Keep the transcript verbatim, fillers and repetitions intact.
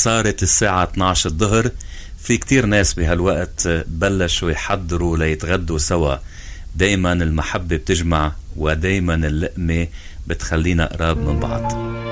صارت الساعة اثنعش الظهر. في كتير ناس بهالوقت بلشوا يحضروا ليتغدوا سوا. دايما المحبة بتجمع ودايما اللقمة بتخلينا قراب من بعض.